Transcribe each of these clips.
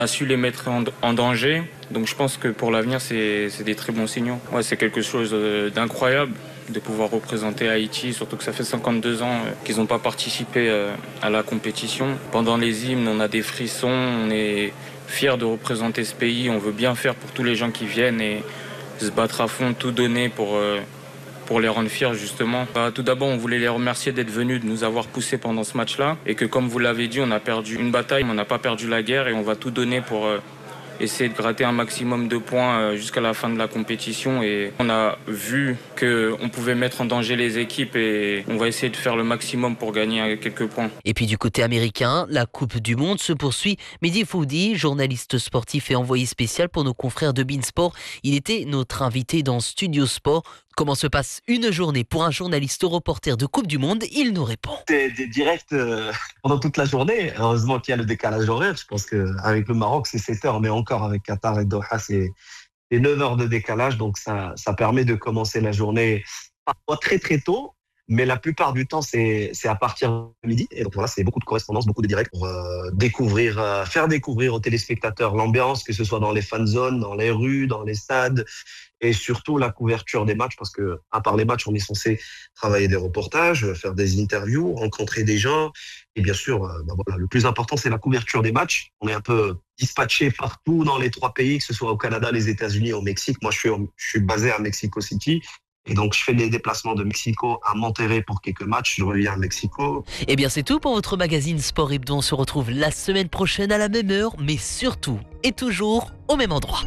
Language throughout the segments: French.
a su les mettre en danger. Donc je pense que pour l'avenir, c'est des très bons signaux. Ouais, c'est quelque chose d'incroyable de pouvoir représenter Haïti, surtout que ça fait 52 ans qu'ils n'ont pas participé à la compétition. Pendant les hymnes, on a des frissons, on est fiers de représenter ce pays, on veut bien faire pour tous les gens qui viennent et se battre à fond, tout donner pour les rendre fiers justement. Tout d'abord, on voulait les remercier d'être venus, de nous avoir poussés pendant ce match-là et que comme vous l'avez dit, on a perdu une bataille, mais on n'a pas perdu la guerre et on va tout donner pour essayer de gratter un maximum de points jusqu'à la fin de la compétition. Et on a vu qu'on pouvait mettre en danger les équipes et on va essayer de faire le maximum pour gagner quelques points. Et puis du côté américain, la Coupe du Monde se poursuit. Mehdi Foudi, journaliste sportif et envoyé spécial pour nos confrères de Beansport, il était notre invité dans Studio Sport. Comment se passe une journée pour un journaliste reporter de Coupe du Monde? Il nous répond. C'est des directs pendant toute la journée. Heureusement qu'il y a le décalage horaire. Je pense qu'avec le Maroc, c'est 7 heures, mais encore avec Qatar et Doha, c'est 9 heures de décalage. Donc ça permet de commencer la journée parfois très très tôt. Mais la plupart du temps, c'est à partir de midi. Et donc voilà, c'est beaucoup de correspondances, beaucoup de directs pour faire découvrir aux téléspectateurs l'ambiance, que ce soit dans les fan zones, dans les rues, dans les stades, et surtout la couverture des matchs, parce que à part les matchs, on est censé travailler des reportages, faire des interviews, rencontrer des gens. Et bien sûr, voilà, le plus important, c'est la couverture des matchs. On est un peu dispatché partout dans les 3 pays, que ce soit au Canada, les États-Unis, au Mexique. Moi, je suis basé à Mexico City. Et donc, je fais des déplacements de Mexico à Monterrey pour quelques matchs. Je reviens à Mexico. Eh bien, c'est tout pour votre magazine Sport Hebdo. On se retrouve la semaine prochaine à la même heure, mais surtout et toujours au même endroit.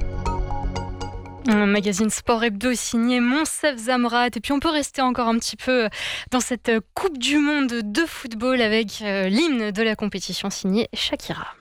Un magazine Sport Hebdo signé Monsef Zamrat. Et puis on peut rester encore un petit peu dans cette Coupe du Monde de football avec l'hymne de la compétition signé Shakira.